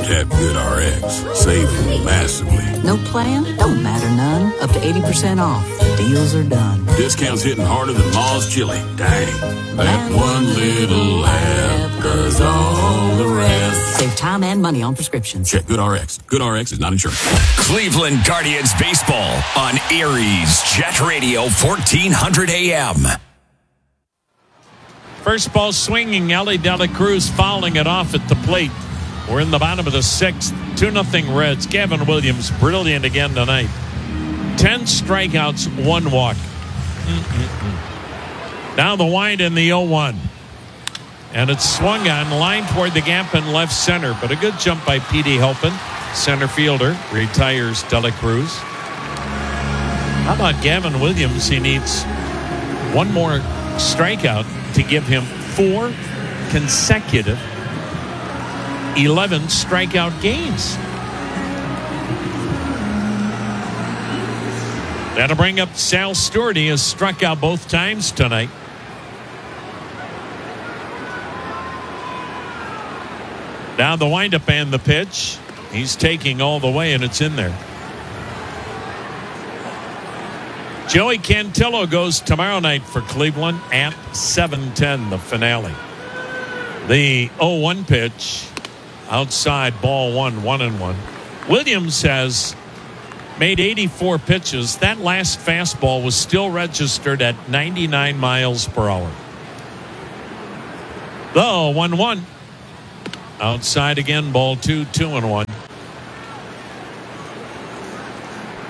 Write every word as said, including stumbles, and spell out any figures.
Tap GoodRx, saving massively. No plan? Don't matter none. Up to eighty percent off. Deals are done. Discounts hitting harder than Ma's chili. Dang. That one little app does all the rest. Save time and money on prescriptions. Check GoodRx. GoodRx is not insurance. Cleveland Guardians baseball on Aries Jet Radio fourteen hundred A M. First ball swinging. Ellie De La Cruz fouling it off at the plate. We're in the bottom of the sixth. two nothing Reds. Gavin Williams, brilliant again tonight. ten strikeouts, one walk. Mm-mm-mm. Now the wind in the oh one. And it's swung on, line toward the gap in left center. But a good jump by P D. Halpin, center fielder. Retires De La Cruz. How about Gavin Williams? He needs one more strikeout to give him four consecutive eleven strikeout games. That'll bring up Sal Stewart. He has struck out both times tonight. Now the windup and the pitch. He's taking all the way, and it's in there. Joey Cantillo goes tomorrow night for Cleveland at seven ten, the finale. The oh one pitch, outside, ball one, one and one. Williams has made eighty-four pitches. That last fastball was still registered at ninety-nine miles per hour. The one one. Outside again, ball two, two and one.